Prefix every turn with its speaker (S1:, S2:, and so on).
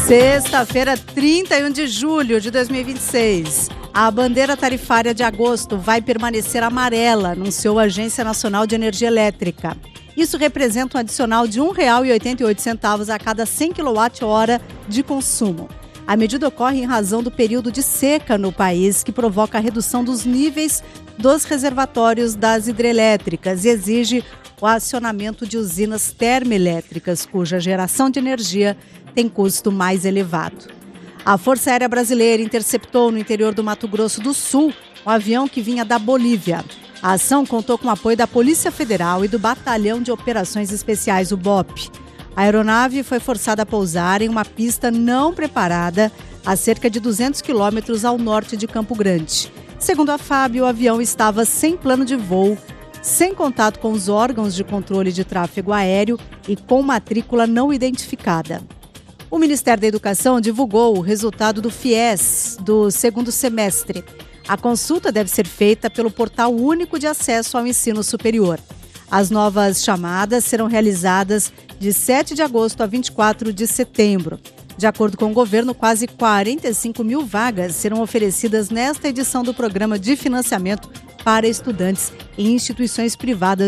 S1: Sexta-feira, 31 de julho de 2026. A bandeira tarifária de agosto vai permanecer amarela, anunciou a Agência Nacional de Energia Elétrica. Isso representa um adicional de R$ 1,88 a cada 100 kWh de consumo. A medida ocorre em razão do período de seca no país, que provoca a redução dos níveis dos reservatórios das hidrelétricas e exige o acionamento de usinas termoelétricas, cuja geração de energia tem custo mais elevado. A Força Aérea Brasileira interceptou no interior do Mato Grosso do Sul um avião que vinha da Bolívia. A ação contou com o apoio da Polícia Federal e do Batalhão de Operações Especiais, o BOP. A aeronave foi forçada a pousar em uma pista não preparada a cerca de 200 quilômetros ao norte de Campo Grande. Segundo a FAB, o avião estava sem plano de voo, sem contato com os órgãos de controle de tráfego aéreo e com matrícula não identificada. O Ministério da Educação divulgou o resultado do FIES do segundo semestre. A consulta deve ser feita pelo Portal Único de Acesso ao Ensino Superior. As novas chamadas serão realizadas de 7 de agosto a 24 de setembro. De acordo com o governo, quase 45 mil vagas serão oferecidas nesta edição do Programa de Financiamento para Estudantes em Instituições Privadas